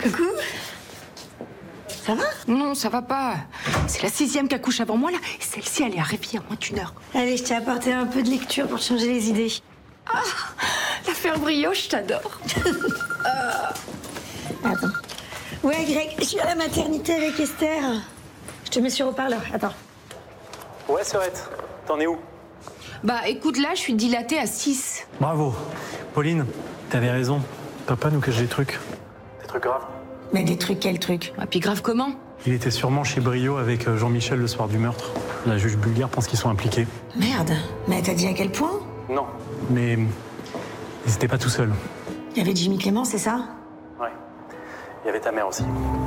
Coucou. Ça va? Non, ça va pas. C'est la 6e qui accouche avant moi, là. Et celle-ci, elle est arrivée en moins d'1 heure. Allez, je t'ai apporté un peu de lecture pour changer les idées. Ah, l'affaire brioche, je t'adore. Attends. Ouais, Greg, je suis à la maternité avec Esther. Je te mets sur haut-parleur. Attends. Ouais, Sorette. T'en es où? Bah, écoute, là, je suis dilatée à 6. Bravo. Pauline, t'avais raison. Papa nous cache des trucs. Des trucs graves. Mais des trucs, quel truc? Ah, puis grave comment? Il était sûrement chez Brio avec Jean-Michel le soir du meurtre. La juge bulgare pense qu'ils sont impliqués. Merde. Mais elle t'a dit à quel point? Non. Mais ils étaient pas tout seuls. Il y avait Jimmy Clément, c'est ça? Ouais. Il y avait ta mère aussi.